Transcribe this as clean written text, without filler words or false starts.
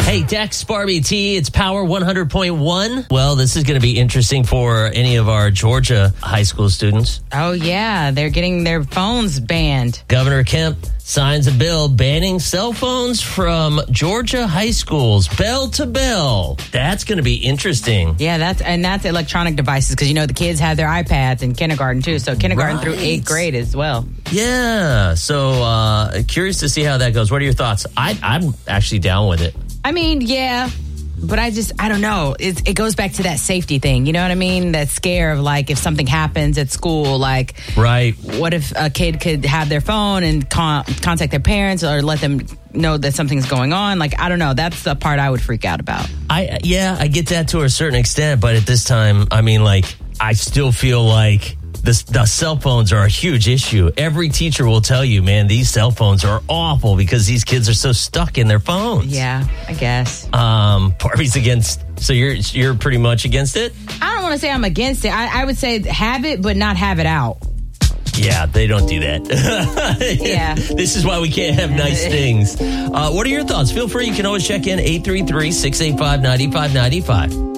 Hey, Dex, Barbie T, it's Power 100.1. Well, this is going to be interesting for any of our Georgia high school students. Oh, yeah. They're getting their phones banned. Governor Kemp signs a bill banning cell phones from Georgia high schools, bell to bell. That's going to be interesting. Yeah, that's electronic devices because, the kids have their iPads in kindergarten, too. So kindergarten through 8th grade as well. Yeah. So curious to see how that goes. What are your thoughts? I'm actually down with it. I mean, yeah, but I don't know. It goes back to that safety thing. You know what I mean? That scare of if something happens at school, right. What if a kid could have their phone and contact their parents or let them know that something's going on? I don't know. That's the part I would freak out about. I get that to a certain extent, but at this time, I still feel like the cell phones are a huge issue. Every teacher will tell you, man, these cell phones are awful because these kids are so stuck in their phones. Yeah, I guess. Barbie's against, so you're pretty much against it? I don't want to say I'm against it. I would say have it, but not have it out. Yeah, they don't do that. Yeah. This is why we can't have nice things. What are your thoughts? Feel free. You can always check in 833-685-9595.